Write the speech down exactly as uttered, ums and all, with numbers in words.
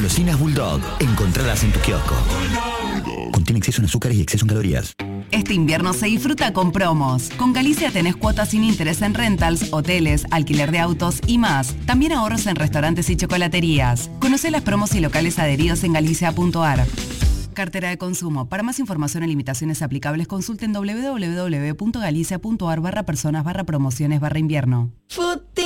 Golosinas Bulldog. Encontradas en tu kiosco. Contiene exceso en azúcares y exceso en calorías. Este invierno se disfruta con promos. Con Galicia tenés cuotas sin interés en rentals, hoteles, alquiler de autos y más. También ahorros en restaurantes y chocolaterías. Conocé las promos y locales adheridos en galicia punto ar. Cartera de consumo. Para más información y limitaciones aplicables, consulten doble u doble u doble u punto galicia punto ar barra personas barra promociones barra invierno.